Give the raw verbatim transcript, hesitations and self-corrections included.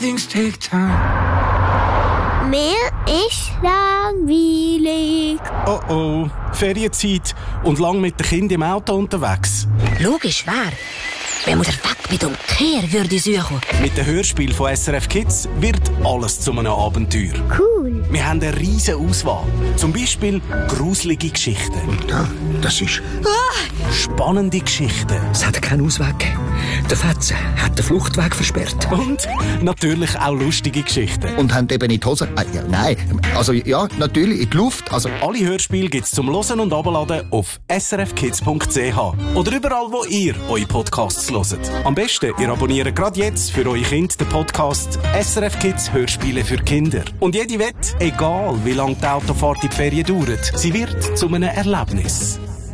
Things take time. Mir ist langweilig. Oh oh, Ferienzeit und lang mit den Kindern im Auto unterwegs. Logisch, wer? Wenn man den Weg mit Umkehr würde suchen. Mit dem Hörspiel von S R F Kids wird alles zu einem Abenteuer. Cool. Wir haben eine riesige Auswahl. Zum Beispiel gruselige Geschichten. Ja, das ist... Ah! Spannende Geschichten. Es hat keinen Ausweg gegeben. Der Fetze hat den Fluchtweg versperrt. Und natürlich auch lustige Geschichten. Und haben eben in die Hose... Ah, ja, nein, also ja, natürlich in die Luft. Also Alle Hörspiele gibt's zum Hören und Abladen auf s r f kids punkt c h oder überall, wo ihr eure Podcasts hört. Am besten, ihr abonniert gerade jetzt für eure Kinder den Podcast S R F Kids Hörspiele für Kinder. Und jede Wette, egal wie lange die Autofahrt in die Ferien dauert, sie wird zu einem Erlebnis.